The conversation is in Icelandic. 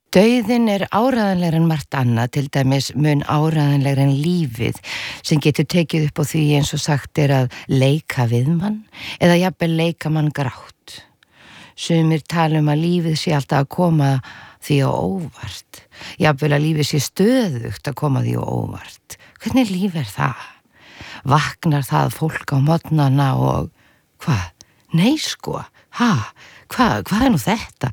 Dauðinn áreiðanlegri en margt annað, til dæmis mun áreiðanlegri en lífið sem getur tekið upp á því eins og sagt að leika við mann eða jafnvel leika mann grátt. Sumir tala að lífið sé alltaf að koma því á óvart, jafnvel að lífið sé stöðugt að koma því á óvart. Hvernig líf það? Vaknar það fólk á morgnana og hvað? Nei sko, hvað nú þetta?